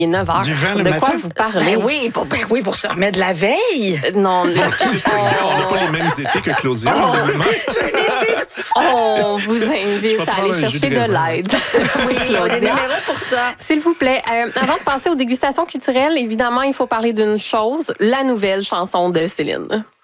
Il est 9 heures. Du vent le de matin? quoi vous parlez? Ben oui, pour se remettre de la veille. Non, On n'a pas les mêmes étés que Claudia, visiblement. on vous Je invite vais à prendre aller un jus chercher de de raisin. l'aide. Oui, on a des Claudia. numéros pour ça. S'il vous plaît, avant de passer aux dégustations culturelles, évidemment, il faut parler d'une chose, la nouvelle chanson de Céline.